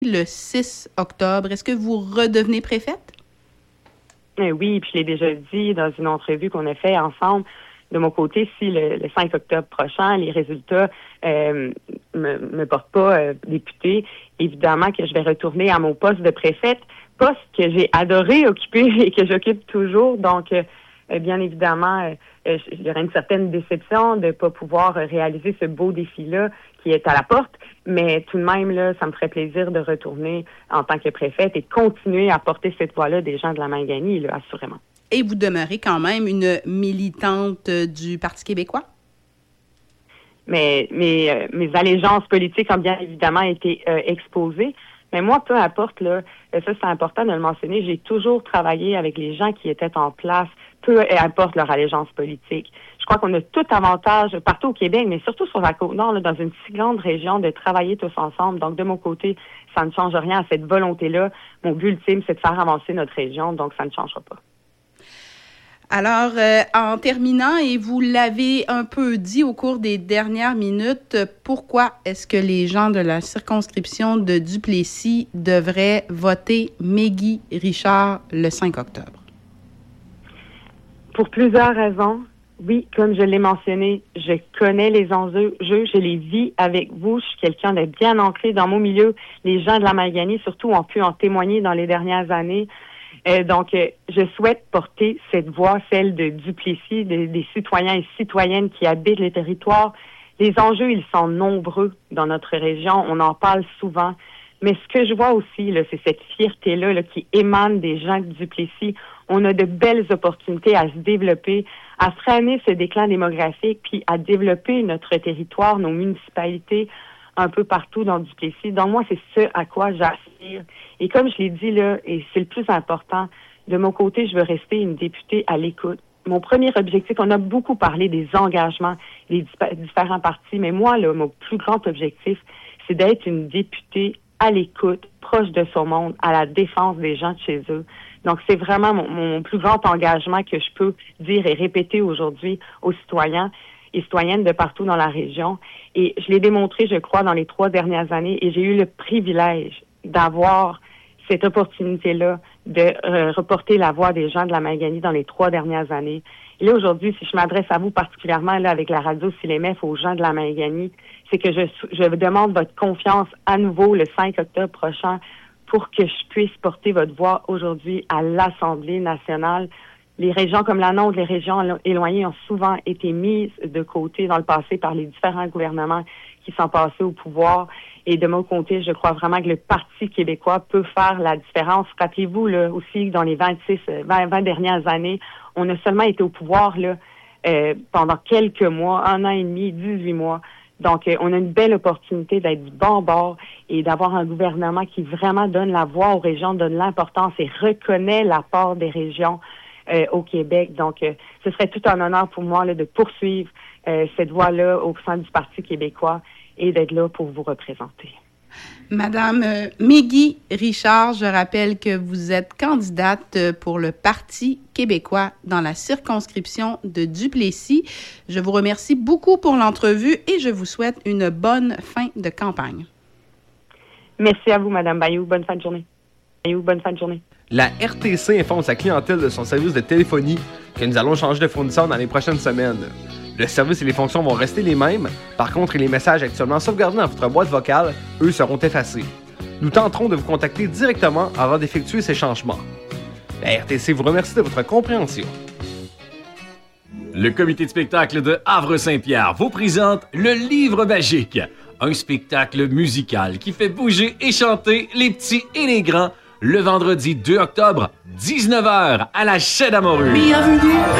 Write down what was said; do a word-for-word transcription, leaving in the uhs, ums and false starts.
le six octobre. Est-ce que vous redevenez préfète? Euh, oui, puis je l'ai déjà dit dans une entrevue qu'on a fait ensemble. De mon côté, si le, le cinq octobre prochain, les résultats euh, me, me portent pas euh, députée, évidemment que je vais retourner à mon poste de préfète, poste que j'ai adoré occuper et que j'occupe toujours. Donc, euh, bien évidemment, euh, il y aurait une certaine déception de ne pas pouvoir réaliser ce beau défi-là qui est à la porte. Mais tout de même, là, ça me ferait plaisir de retourner en tant que préfète et de continuer à porter cette voix-là des gens de la Mangani, là, assurément. Et vous demeurez quand même une militante du Parti québécois? Mais mes, euh, mes allégeances politiques ont bien évidemment été euh, exposées. Mais moi, peu importe, là, ça c'est important de le mentionner, j'ai toujours travaillé avec les gens qui étaient en place, peu importe leur allégeance politique. Je crois qu'on a tout avantage partout au Québec, mais surtout sur la Côte-Nord, là, dans une si grande région, de travailler tous ensemble. Donc, de mon côté, ça ne change rien à cette volonté-là. Mon but ultime, c'est de faire avancer notre région, donc ça ne changera pas. Alors, euh, en terminant, et vous l'avez un peu dit au cours des dernières minutes, pourquoi est-ce que les gens de la circonscription de Duplessis devraient voter Meggy Richard le cinq octobre? Pour plusieurs raisons. Oui, comme je l'ai mentionné, je connais les enjeux, je les vis avec vous. Je suis quelqu'un de bien ancré dans mon milieu. Les gens de la Mangani, surtout, ont pu en témoigner dans les dernières années. Euh, donc, euh, je souhaite porter cette voix, celle de Duplessis, de, des citoyens et citoyennes qui habitent les territoires. Les enjeux, ils sont nombreux dans notre région. On en parle souvent. Mais ce que je vois aussi, là, c'est cette fierté-là là, qui émane des gens de Duplessis. On a de belles opportunités à se développer, à freiner ce déclin démographique, puis à développer notre territoire, nos municipalités, un peu partout dans Duplessis. Donc, moi, c'est ce à quoi j'aspire. Et comme je l'ai dit, là, et c'est le plus important, de mon côté, je veux rester une députée à l'écoute. Mon premier objectif, on a beaucoup parlé des engagements, des différents partis, mais moi, là, mon plus grand objectif, c'est d'être une députée à l'écoute, proche de son monde, à la défense des gens de chez eux. Donc, c'est vraiment mon, mon plus grand engagement que je peux dire et répéter aujourd'hui aux citoyens et citoyennes de partout dans la région. Et je l'ai démontré, je crois, dans les trois dernières années, et j'ai eu le privilège d'avoir cette opportunité-là de euh, reporter la voix des gens de la Mangani dans les trois dernières années. Et là, aujourd'hui, si je m'adresse à vous particulièrement là avec la radio C I L M F aux gens de la Mangani, c'est que je, je demande votre confiance à nouveau le cinq octobre prochain pour que je puisse porter votre voix aujourd'hui à l'Assemblée nationale. Les régions comme la nôtre, les régions éloignées ont souvent été mises de côté dans le passé par les différents gouvernements qui sont passés au pouvoir. Et de mon côté, je crois vraiment que le Parti québécois peut faire la différence. Rappelez-vous là, aussi que dans les vingt-six, vingt, vingt dernières années, on a seulement été au pouvoir là, euh, pendant quelques mois, un an et demi, dix-huit mois. Donc, euh, on a une belle opportunité d'être du bon bord et d'avoir un gouvernement qui vraiment donne la voix aux régions, donne l'importance et reconnaît l'apport des régions euh, au Québec. Donc, euh, ce serait tout un honneur pour moi là, de poursuivre euh, cette voie-là au sein du Parti québécois et d'être là pour vous représenter. Madame euh, Meggy Richard, je rappelle que vous êtes candidate pour le Parti québécois dans la circonscription de Duplessis. Je vous remercie beaucoup pour l'entrevue et je vous souhaite une bonne fin de campagne. Merci à vous, Madame Bayou. Bonne fin de journée. Bayou, bonne fin de journée. La R T C informe sa clientèle de son service de téléphonie que nous allons changer de fournisseur dans les prochaines semaines. Le service et les fonctions vont rester les mêmes. Par contre, les messages actuellement sauvegardés dans votre boîte vocale, eux, seront effacés. Nous tenterons de vous contacter directement avant d'effectuer ces changements. La R T C vous remercie de votre compréhension. Le comité de spectacle de Havre-Saint-Pierre vous présente Le Livre Magique, un spectacle musical qui fait bouger et chanter les petits et les grands le vendredi deux octobre, dix-neuf heures, à la Chaîne à Morue. Bienvenue